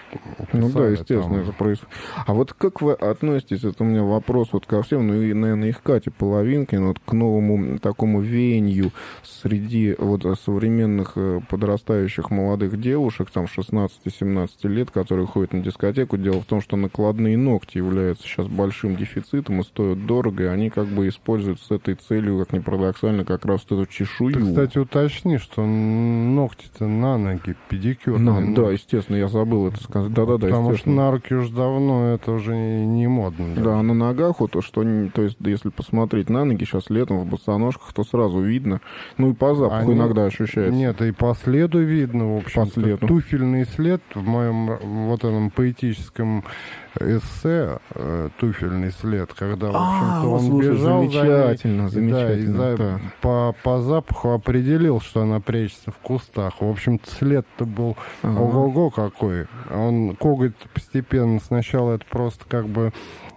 Ну да, писали естественно, там. это происходит. А вот как вы относитесь, это у меня вопрос вот ко всем, ну и, наверное, и к Кате Половинкиной, вот к новому такому веянию среди вот современных э, подрастающих молодых девушек, там, шестнадцати-семнадцати лет, которые ходят на дискотеку. Дело в том, что накладные ногти являются сейчас большим дефицитом и стоят дорого, и они как бы используют с этой целью, как ни парадоксально, как раз вот эту чешую. Ты, кстати, уточни, что ногти-то на ноги, педикюр. На, да, естественно, я забыл это сказать. Да-да-да, Потому что естественно. на руки уж давно это уже не, не модно. Да, даже. на ногах, вот, что, не- то есть, да, если посмотреть на ноги сейчас летом в босоножках, то сразу видно, ну и по запаху Они- иногда ощущается. Нет, и по следу видно, в общем. По следу. Туфельный след в моем вот этом поэтическом эссе, э, туфельный след, когда, в А, общем-то, вот, он слушай, бежал замечательно, за ней, да, и замечательно, за- да. по, по запаху определил, что она прячется в кустах. В общем-то, след-то был Ага. ого-го какой. Он коготь постепенно, сначала это просто как бы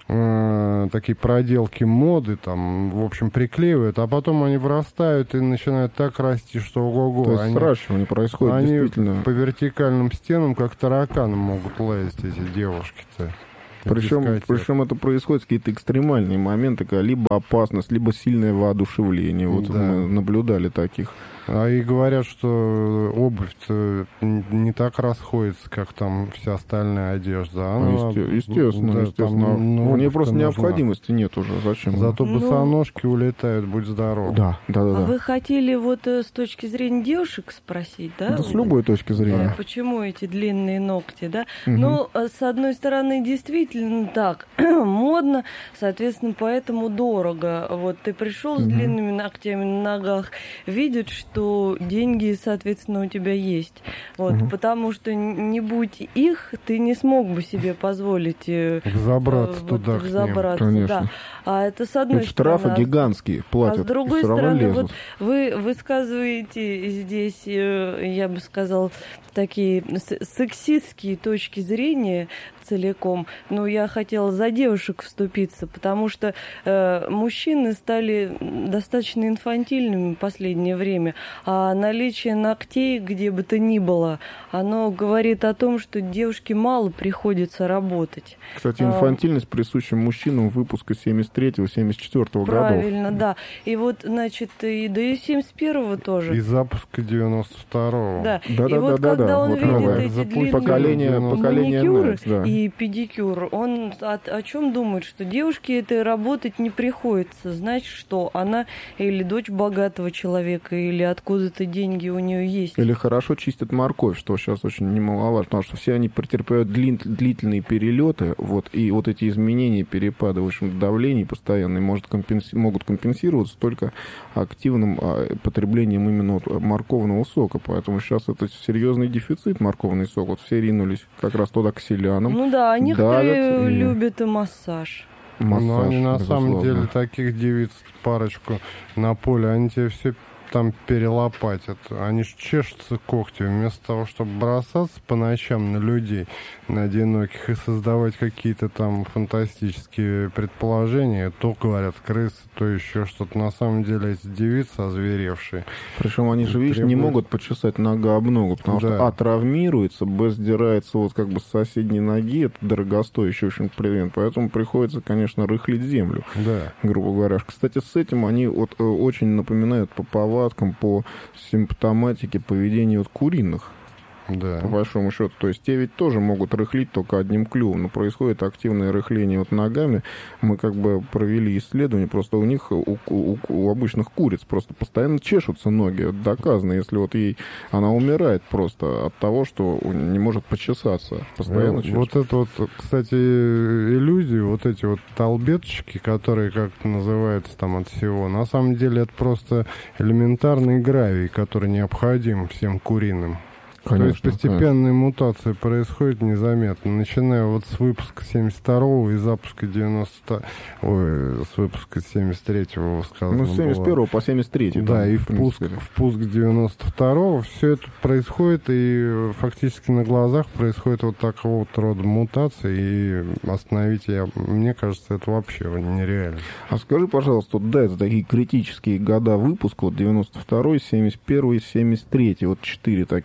э, такие проделки моды, там, в общем, приклеивают, а потом они вырастают и начинают так расти, что ого-го. То есть они, сращивание происходит они действительно. по вертикальным стенам, как тараканы, могут лазить, эти девушки-то. Причем, Дискотек. причем это происходит в какие-то экстремальные моменты, когда либо опасность, либо сильное воодушевление. Вот Да. мы наблюдали таких. А и говорят, что обувь-то не так расходится, как там вся остальная одежда. Она, Ну, есте- естественно, да, естественно. там, ну, В ней обувь-то просто нужна. необходимости нет уже. Зачем? Зато Ну, босоножки улетают, будь здоров. Да, да, да. А да. вы хотели вот э, с точки зрения девушек спросить, да? Да, с Вот? любой точки Э, зрения. Почему эти длинные ногти, да? Мгм. Ну, э, с одной стороны, действительно так, модно, соответственно, поэтому дорого. Вот ты пришел с Мгм. длинными ногтями на ногах, видят, что деньги, соответственно, у тебя есть. Вот, Мгм. потому что н- не будь их, ты не смог бы себе позволить э, Взобраться э, туда вот, к ним. взобраться, Конечно. да. А это с одной Ведь штрафы стороны. а с- гигантские а платят. с другой и всё равно стороны, лезут. вот вы высказываете здесь, э, я бы сказал, такие с- сексистские точки зрения целиком. Но я хотела за девушек вступиться, потому что э, мужчины стали достаточно инфантильными в последнее время. А наличие ногтей, где бы то ни было, оно говорит о том, что девушке мало приходится работать. Кстати, а- инфантильность присуща мужчинам выпуска семьдесят третьего — семьдесят четвёртого годов. Правильно, да. И вот, значит, и да и семьдесят первого тоже. Из запуска девяносто второго. Да. Да, И да, вот да, да, когда да. он Вот видит новое. эти Запустили длинные Поколение, поколение маникюры Next, да. и педикюр, он о, о чем думает, что девушке этой работать не приходится. Значит, что она или дочь богатого человека, или откуда-то деньги у нее есть. Или хорошо чистят морковь, что сейчас очень немаловажно, потому что все они претерпевают длин- длительные перелеты, вот, и вот эти изменения, перепады, в общем, давлений постоянные может компенси- могут компенсироваться только активным а, потреблением именно вот морковного сока, поэтому сейчас это серьезный дефицит морковный сок, вот все ринулись как раз туда к селянам. Ну да, а некоторые давят и- любят и массаж. Массаж, Но они на самом безусловно. деле таких девиц парочку на поле, они тебе все там перелопатят. Они ж чешутся когти вместо того, чтобы бросаться по ночам на людей, на одиноких, и создавать какие-то там фантастические предположения. То, говорят, крысы, то еще что-то. На самом деле эти девицы озверевшие. Причем они же, видишь, не Требует- могут почесать нога об ногу, потому Да. что А травмируется, Б сдирается вот как бы с соседней ноги, это дорогостоящий очень предмет, поэтому приходится, конечно, рыхлить землю, Да. грубо говоря. Кстати, с этим они вот э, очень напоминают по повадкам, по симптоматике поведения вот куриных. Да. По большому счету. То есть те ведь тоже могут рыхлить только одним клювом, но происходит активное рыхление вот ногами. Мы как бы провели исследование, просто у них, у, у- у обычных куриц просто постоянно чешутся ноги. Это доказано, если вот ей, она умирает просто от того, что не может почесаться. Постоянно Ну, чешется. вот это вот, кстати, иллюзии, вот эти вот толбеточки, которые как-то называются там от всего, на самом деле это просто элементарный гравий, который необходим всем куриным. То есть Конечно, постепенная мутация происходит незаметно, начиная вот с выпуска семьдесят второго и запуска девяносто... Ой, с выпуска семьдесят третьего сказано Ну, с семьдесят первого по семьдесят третий. Да, там, и в впуск, принципе. впуск девяносто второго, все это происходит, и фактически на глазах происходит вот такого вот рода мутации, и остановить, я, мне кажется, это вообще нереально. А скажи, пожалуйста, вот да, это такие критические года выпуска, вот девяносто второй, семьдесят первый, семьдесят третий, вот четыре таких наиболее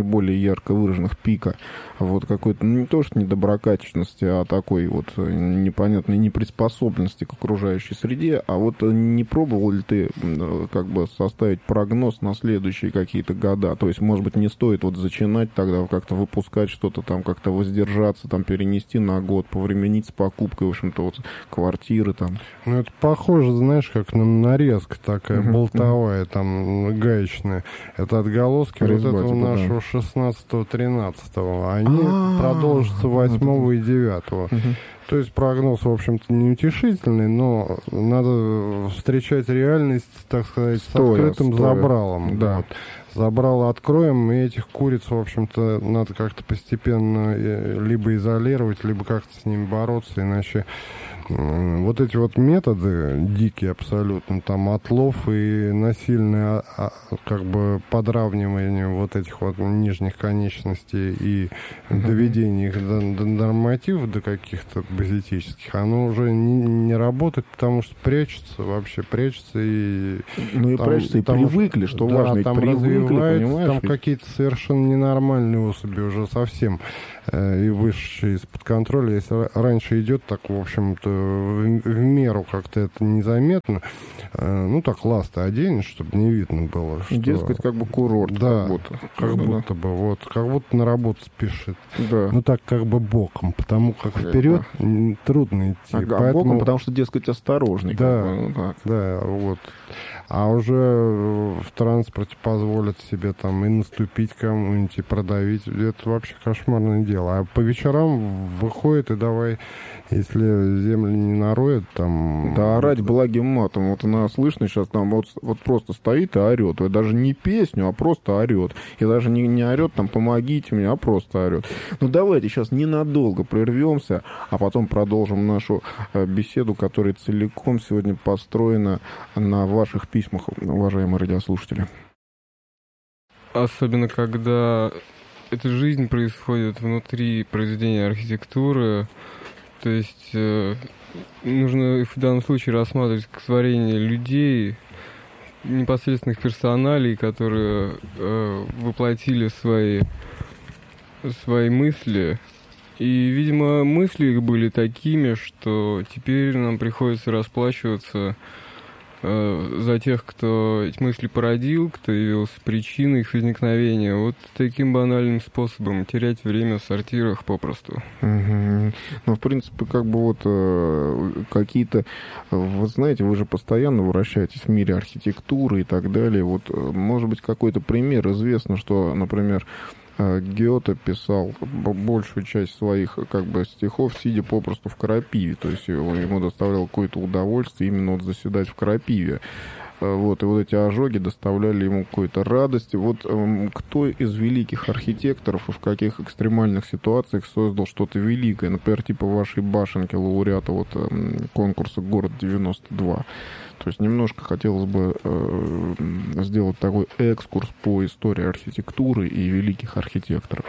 наиболее ярко выраженных пика вот какой-то, ну, не то что недоброкачественности, а такой вот непонятной неприспособленности к окружающей среде. А вот не пробовал ли ты как бы составить прогноз на следующие какие-то года? То есть, может быть, не стоит вот зачинать тогда как-то выпускать что-то там, как-то воздержаться, там, перенести на год, повременить с покупкой, в общем-то, вот квартиры там. Ну, это похоже, знаешь, как на нарезка такая, uh-huh. болтовая, там, гаечная. Это отголоски Резьба, вот этого типа, нашего да. шестнадцатого-тринадцатого. Они А-а-а. продолжатся восьмого и девятого. Uh-huh. То есть прогноз, в общем-то, неутешительный, но надо встречать реальность, так сказать, стоя, с открытым стоя. забралом. Да. Вот. Забрало откроем, и этих куриц, в общем-то, надо как-то постепенно либо изолировать, либо как-то с ними бороться, иначе вот эти вот методы дикие абсолютно, там отлов и насильное как бы подравнивание вот этих вот нижних конечностей и uh-huh. доведение их до, до нормативов, до каких-то базитических, оно уже не, не работает, потому что прячется вообще, прячется и... Ну и там, прячется, и там, привыкли, что да, важно, там привыкли, понимаешь? Там какие-то совершенно ненормальные особи уже совсем и вышедшие из-под контроля. Если раньше идет так, в общем-то, в, в меру как-то это незаметно, ну так ласты оденешь, чтобы не видно было. Что... Дескать, как бы курорт. Да, как будто, как да, будто да. бы, вот, как будто на работу спешит. Да. Ну так как бы боком, потому как вперед да. трудно идти. А поэтому... боком, потому что, дескать, осторожный. Да, как бы, ну, так. да, вот. А уже в транспорте позволят себе там и наступить кому-нибудь, и продавить. Это вообще кошмарное дело. А по вечерам выходит и давай, если землю не нароет, там... Да, орать благим матом. Вот она слышно сейчас там вот, вот просто стоит и орет. И даже не песню, а просто орет. И даже не, не орет там «помогите мне», а просто орет. Ну давайте сейчас ненадолго прервемся, а потом продолжим нашу беседу, которая целиком сегодня построена на ваших письмах, уважаемые радиослушатели. Особенно, когда эта жизнь происходит внутри произведения архитектуры, то есть э, нужно в данном случае рассматривать творение людей, непосредственных персоналей, которые э, воплотили свои, свои мысли. И, видимо, мысли их были такими, что теперь нам приходится расплачиваться за тех, кто эти мысли породил, кто явился причиной их возникновения. Вот таким банальным способом терять время в сортирах попросту. Угу. Ну, в принципе, как бы вот э, какие-то... Вы знаете, вы же постоянно вращаетесь в мире архитектуры и так далее. Вот, может быть, какой-то пример. Известно, что, например, Гёте писал большую часть своих как бы стихов, сидя попросту в крапиве. То есть ему доставляло какое-то удовольствие именно вот заседать в крапиве. Вот, и вот эти ожоги доставляли ему какую-то радость. Вот э, кто из великих архитекторов и в каких экстремальных ситуациях создал что-то великое? Например, типа вашей башенки, лауреата вот, э, конкурса «Город девяносто два». То есть немножко хотелось бы э, сделать такой экскурс по истории архитектуры и великих архитекторов.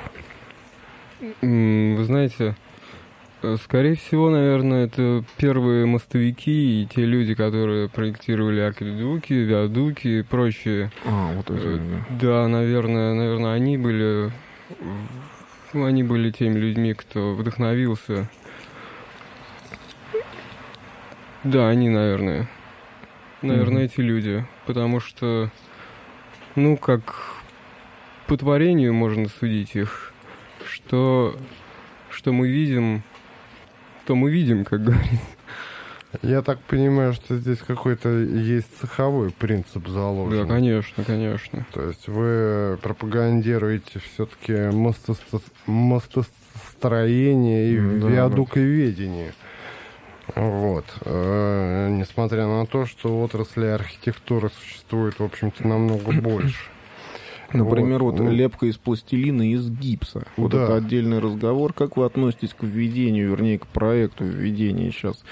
Вы знаете, скорее всего, наверное, это первые мостовики и те люди, которые проектировали акведуки, виадуки и прочие. А, вот это, да. Да, наверное, наверное, они были, ну, они были теми людьми, кто вдохновился. Да, они, наверное. Наверное, mm-hmm. эти люди. Потому что, ну, как по творению можно судить их, что, что мы видим, то мы видим, как говорится. Я так понимаю, что здесь какой-то есть цеховой принцип заложен. Да, конечно, конечно. То есть вы пропагандируете все-таки мостосто... мостостроение и да, виадуковедение. Вот. Э, несмотря на то, что отрасли архитектуры существует, в общем-то, намного больше. Например, вот, вот лепка из пластилина и из гипса. Вот да. Это отдельный разговор. Как вы относитесь к введению, вернее, к проекту введения сейчас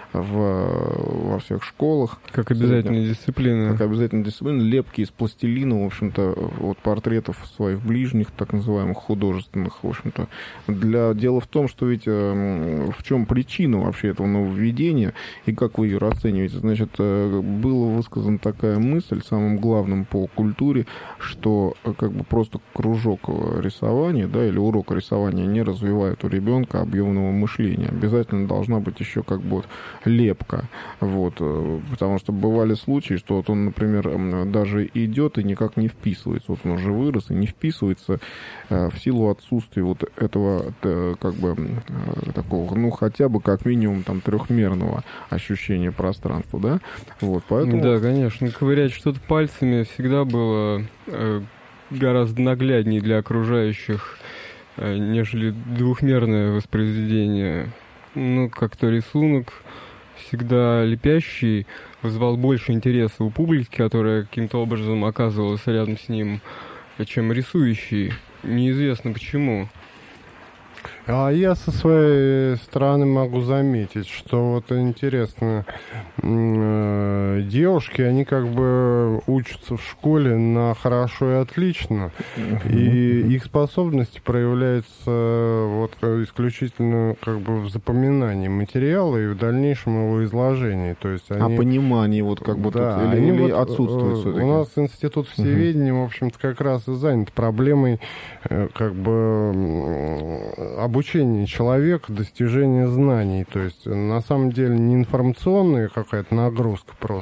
в, во всех школах. Как обязательная дисциплина. Как обязательная дисциплина. Лепки из пластилина, в общем-то, вот портретов своих ближних, так называемых художественных, в общем-то. Для... Дело в том, что ведь э, в чем причина вообще этого нововведения и как вы ее расцениваете? Значит, э, была высказана такая мысль самым главным по культуре, что э, как бы просто кружок рисования, да, или урок рисования не развивает у ребенка объемного мышления. Обязательно должна быть еще как бы вот лепка. Вот, э, потому что бывали случаи, что вот он, например, даже идет и никак не вписывается. Вот он уже вырос и не вписывается э, в силу отсутствия вот этого э, как бы э, такого, ну, хотя бы как минимум там трехмерного ощущения пространства, да? Вот, поэтому... Да, конечно. Ковырять что-то пальцами всегда было э, гораздо нагляднее для окружающих, э, нежели двухмерное воспроизведение. Ну, как-то рисунок всегда лепящий вызывал больше интереса у публики, которая каким-то образом оказывалась рядом с ним, чем рисующий. Неизвестно почему. А я со своей стороны могу заметить, что вот интересно, девушки, они как бы учатся в школе на хорошо и отлично, и их способности проявляются вот исключительно как бы в запоминании материала и в дальнейшем его изложении. То есть они... А понимание вот как бы да, тут, или, или вот, отсутствует все-таки? У нас институт всеведения, угу. в общем-то, как раз и занят проблемой как бы обучение человека, достижение знаний. То есть, на самом деле, не информационная какая-то нагрузка просто,